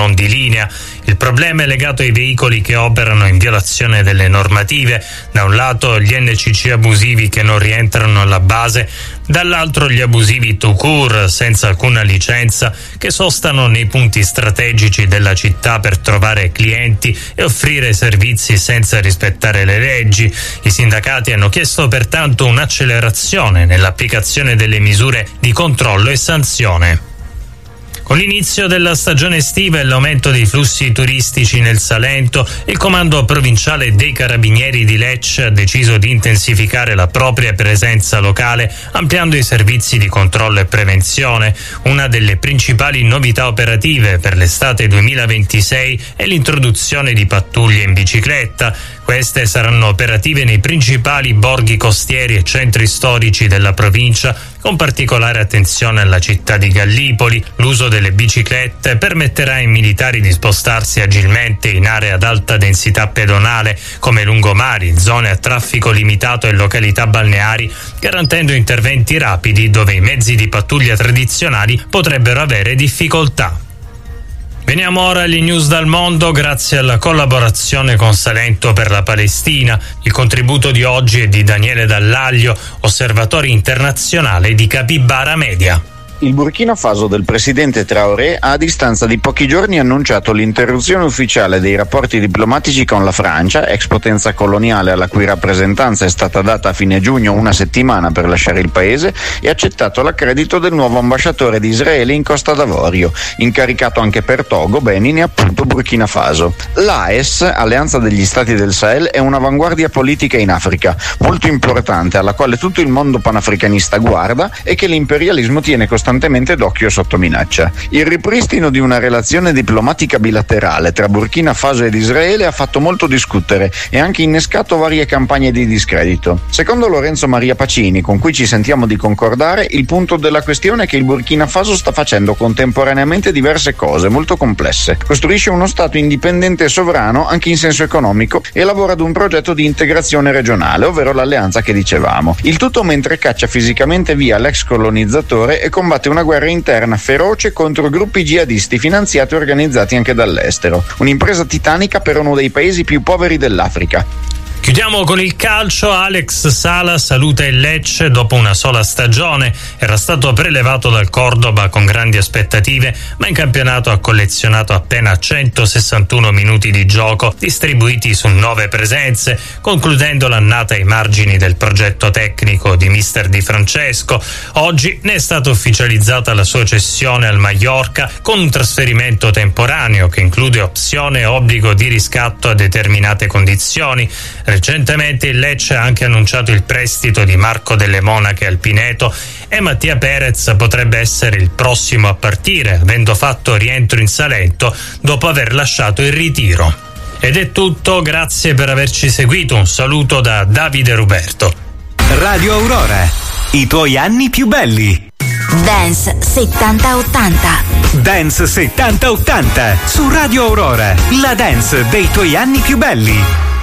non di linea. Il problema è legato ai veicoli che operano in violazione delle normative. Da un lato gli NCC abusivi che non rientrano alla base, dall'altro gli abusivi tout court, senza alcuna licenza, che sostano nei punti strategici della città per trovare clienti e offrire servizi senza rispettare le leggi. I sindacati hanno chiesto pertanto un'accelerazione nell'applicazione delle misure di controllo e sanzione. Con l'inizio della stagione estiva e l'aumento dei flussi turistici nel Salento, il Comando Provinciale dei Carabinieri di Lecce ha deciso di intensificare la propria presenza locale, ampliando i servizi di controllo e prevenzione. Una delle principali novità operative per l'estate 2026 è l'introduzione di pattuglie in bicicletta. Queste saranno operative nei principali borghi costieri e centri storici della provincia, con particolare attenzione alla città di Gallipoli. L'uso delle biciclette permetterà ai militari di spostarsi agilmente in aree ad alta densità pedonale, come lungomari, zone a traffico limitato e località balneari, garantendo interventi rapidi dove i mezzi di pattuglia tradizionali potrebbero avere difficoltà. Veniamo ora agli news dal mondo grazie alla collaborazione con Salento per la Palestina. Il contributo di oggi è di Daniele Dallaglio, osservatore internazionale di Capybara Media. Il Burkina Faso del presidente Traoré ha a distanza di pochi giorni annunciato l'interruzione ufficiale dei rapporti diplomatici con la Francia, ex potenza coloniale alla cui rappresentanza è stata data a fine giugno una settimana per lasciare il paese, e accettato l'accredito del nuovo ambasciatore di Israele in Costa d'Avorio, incaricato anche per Togo, Benin e appunto Burkina Faso. L'AES, Alleanza degli Stati del Sahel, è un'avanguardia politica in Africa, molto importante, alla quale tutto il mondo panafricanista guarda e che l'imperialismo tiene costantemente d'occhio sotto minaccia. Il ripristino di una relazione diplomatica bilaterale tra Burkina Faso ed Israele ha fatto molto discutere e anche innescato varie campagne di discredito. Secondo Lorenzo Maria Pacini, con cui ci sentiamo di concordare, il punto della questione è che il Burkina Faso sta facendo contemporaneamente diverse cose molto complesse. Costruisce uno stato indipendente e sovrano anche in senso economico e lavora ad un progetto di integrazione regionale, ovvero l'alleanza che dicevamo. Il tutto mentre caccia fisicamente via l'ex colonizzatore e combatte una guerra interna feroce contro gruppi jihadisti finanziati e organizzati anche dall'estero. Un'impresa titanica per uno dei paesi più poveri dell'Africa. Chiudiamo con il calcio. Alex Sala saluta il Lecce dopo una sola stagione. Era stato prelevato dal Cordoba con grandi aspettative, ma in campionato ha collezionato appena 161 minuti di gioco, distribuiti su 9 presenze, concludendo l'annata ai margini del progetto tecnico di mister Di Francesco. Oggi ne è stata ufficializzata la sua cessione al Mallorca con un trasferimento temporaneo che include opzione e obbligo di riscatto a determinate condizioni. Recentemente il Lecce ha anche annunciato il prestito di Marco Delle Monache al Pineto e Mattia Perez potrebbe essere il prossimo a partire, avendo fatto rientro in Salento dopo aver lasciato il ritiro. Ed è tutto, grazie per averci seguito, un saluto da Davide Ruberto. Radio Aurora, i tuoi anni più belli. Dance 70-80. Dance 70-80 su Radio Aurora, la dance dei tuoi anni più belli.